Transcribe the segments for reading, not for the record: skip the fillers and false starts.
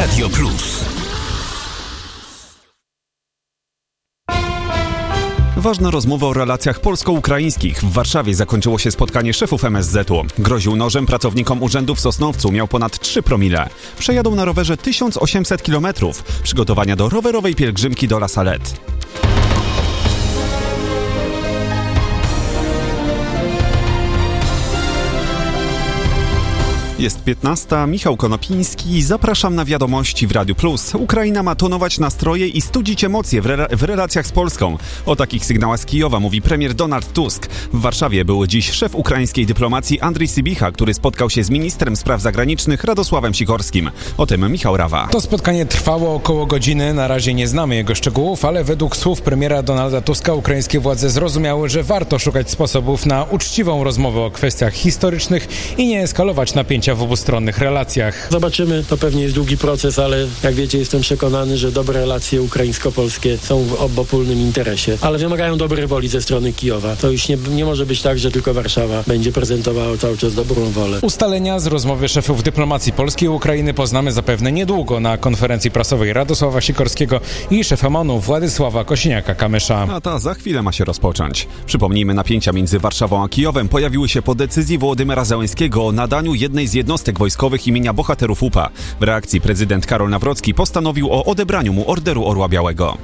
Radio Plus. Ważna rozmowa o relacjach polsko-ukraińskich. W Warszawie zakończyło się spotkanie szefów MSZ-u. Groził nożem pracownikom urzędu w Sosnowcu, miał ponad 3 promile. Przejadą na rowerze 1800 km. Przygotowania do rowerowej pielgrzymki do La Salette. Jest 15. Michał Konopiński. Zapraszam na wiadomości w Radiu Plus. Ukraina ma tonować nastroje i studzić emocje w relacjach z Polską. O takich sygnałach z Kijowa mówi premier Donald Tusk. W Warszawie był dziś szef ukraińskiej dyplomacji Andrii Sybicha, który spotkał się z ministrem spraw zagranicznych Radosławem Sikorskim. O tym Michał Rawa. To spotkanie trwało około godziny. Na razie nie znamy jego szczegółów, ale według słów premiera Donalda Tuska ukraińskie władze zrozumiały, że warto szukać sposobów na uczciwą rozmowę o kwestiach historycznych i nie eskalować napięcia w obustronnych relacjach. Zobaczymy, to pewnie jest długi proces, ale jak wiecie, jestem przekonany, że dobre relacje ukraińsko-polskie są w obopólnym interesie, ale wymagają dobrej woli ze strony Kijowa. To już nie może być tak, że tylko Warszawa będzie prezentowała cały czas dobrą wolę. Ustalenia z rozmowy szefów dyplomacji Polski i Ukrainy poznamy zapewne niedługo na konferencji prasowej Radosława Sikorskiego i szefa MON-u Władysława Kosiniaka-Kamysza. A ta za chwilę ma się rozpocząć. Przypomnijmy, napięcia między Warszawą a Kijowem pojawiły się po decyzji Wołodymyra Zełenskiego o nadaniu jednej z jednostek wojskowych imienia bohaterów UPA. W reakcji prezydent Karol Nawrocki postanowił o odebraniu mu Orderu Orła Białego.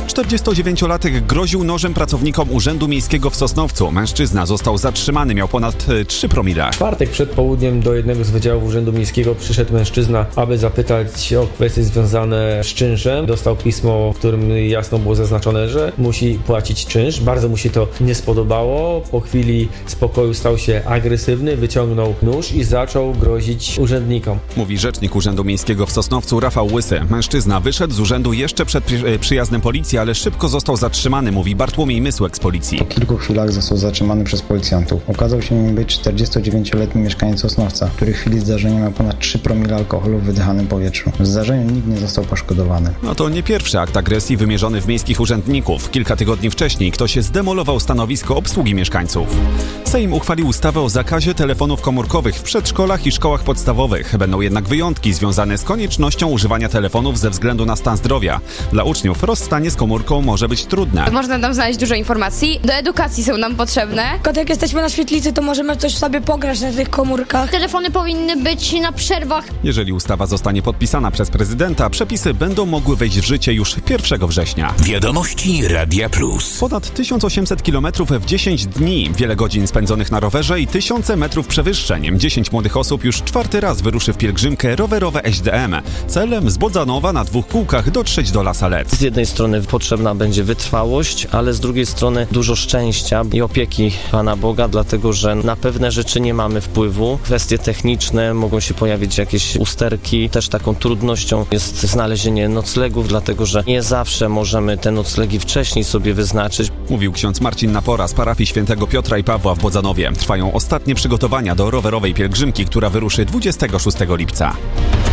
49-latek groził nożem pracownikom Urzędu Miejskiego w Sosnowcu. Mężczyzna został zatrzymany, miał ponad 3 promile. W czwartek przed południem do jednego z wydziałów Urzędu Miejskiego przyszedł mężczyzna, aby zapytać o kwestie związane z czynszem. Dostał pismo, w którym jasno było zaznaczone, że musi płacić czynsz. Bardzo mu się to nie spodobało. Po chwili spokoju stał się agresywny, wyciągnął nóż i zaczął grozić urzędnikom. Mówi rzecznik Urzędu Miejskiego w Sosnowcu Rafał Łysy. Mężczyzna wyszedł z urzędu jeszcze przed przyjazdem policji, ale szybko został zatrzymany, mówi Bartłomiej Mysłek z policji. Po kilku chwilach został zatrzymany przez policjantów. Okazał się nim być 49-letni mieszkaniec Sosnowca, który w chwili zdarzenia miał ponad 3 promile alkoholu w wydychanym powietrzu. W zdarzeniu nikt nie został poszkodowany. No to nie pierwszy akt agresji wymierzony w miejskich urzędników. Kilka tygodni wcześniej ktoś zdemolował stanowisko obsługi mieszkańców. Sejm uchwalił ustawę o zakazie telefonów komórkowych w przedszkolach i szkołach podstawowych. Będą jednak wyjątki związane z koniecznością używania telefonów ze względu na stan zdrowia. Dla uczniów rozstanie z komórką może być trudne. Można tam znaleźć dużo informacji. Do edukacji są nam potrzebne. Jak jesteśmy na świetlicy, to możemy coś sobie pograć na tych komórkach. Telefony powinny być na przerwach. Jeżeli ustawa zostanie podpisana przez prezydenta, przepisy będą mogły wejść w życie już 1 września. Wiadomości Radia Plus. Ponad 1800 km w 10 dni. Wiele godzin spędzonych na rowerze i tysiące metrów przewyższeń. 10 młodych osób już 4. raz wyruszy w pielgrzymkę rowerowe HDM. Celem z Bodzanowa na 2 kółkach dotrzeć do La Salette. Z jednej strony potrzebna będzie wytrwałość, ale z drugiej strony dużo szczęścia i opieki Pana Boga, dlatego że na pewne rzeczy nie mamy wpływu. Kwestie techniczne, mogą się pojawić jakieś usterki. Też taką trudnością jest znalezienie noclegów, dlatego że nie zawsze możemy te noclegi wcześniej sobie wyznaczyć. Mówił ksiądz Marcin Napora z parafii świętego Piotra i Pawła w Bodzanowie. Trwają ostatnie przygotowania do rowerowej pielgrzymki, która wyruszy 26 lipca.